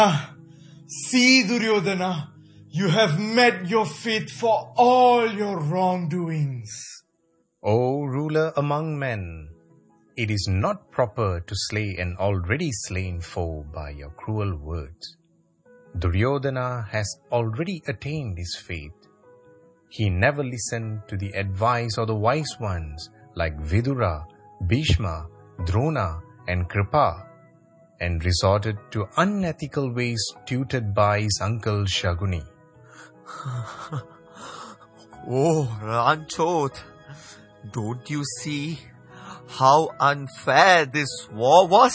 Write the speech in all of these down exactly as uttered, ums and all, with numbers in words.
See, Duryodhana, you have met your fate for all your wrongdoings. O ruler among men, it is not proper to slay an already slain foe by your cruel words. Duryodhana has already attained his fate. He never listened to the advice of the wise ones like Vidura, Bhishma, Drona, and Kripa, and resorted to unethical ways tutored by his uncle Shaguni. Oh, Ranchod, don't you see how unfair this war was?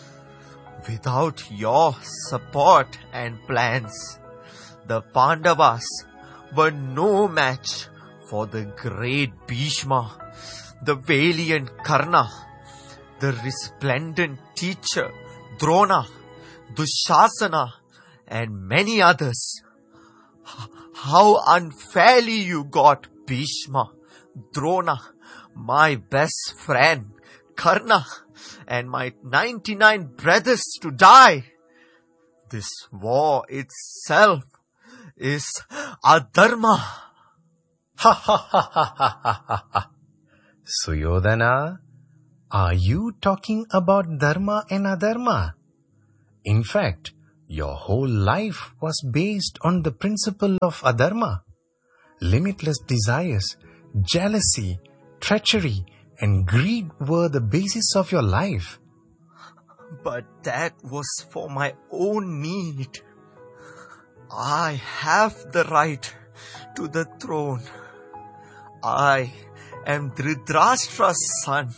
Without your support and plans, the Pandavas were no match for the great Bhishma, the valiant Karna, the resplendent teacher Drona, Dushasana, and many others. How unfairly you got Bhishma, Drona, my best friend, Karna, and my ninety-nine brothers to die. This war itself is adharma. Ha ha ha ha ha ha ha. Suyodhana, are you talking about dharma and adharma? In fact, your whole life was based on the principle of adharma. Limitless desires, jealousy, treachery, and greed were the basis of your life. But that was for my own need. I have the right to the throne. I am Dhritarashtra's son.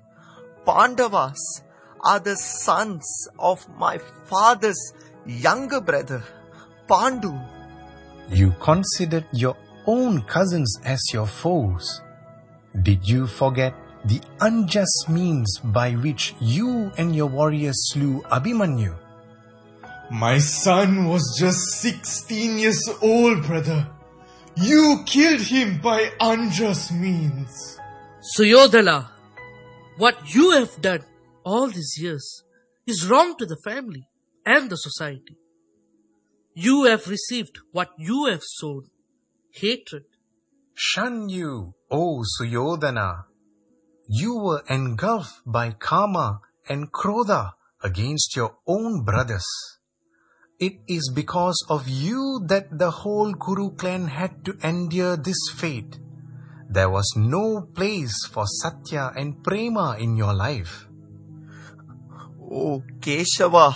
Pandavas are the sons of my father's younger brother, Pandu. You considered your own cousins as your foes. Did you forget the unjust means by which you and your warriors slew Abhimanyu? My son was just sixteen years old, brother. You killed him by unjust means. Suyodhana, what you have done all these years is wrong to the family and the society. You have received what you have sown, hatred. Shun you, O Suyodhana. You were engulfed by Kama and Krodha against your own brothers. It is because of you that the whole Kuru clan had to endure this fate. There was no place for Satya and Prema in your life. Oh, Keshava,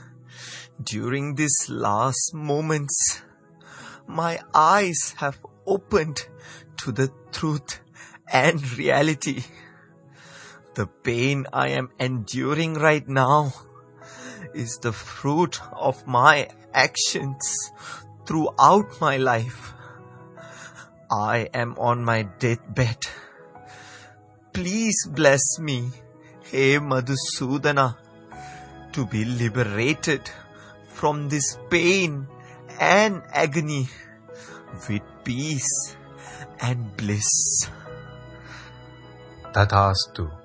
during these last moments, my eyes have opened to the truth and reality. The pain I am enduring right now is the fruit of my actions throughout my life. I am on my deathbed. Please bless me, Hey Madhusudana, to be liberated from this pain and agony with peace and bliss. Tathastu.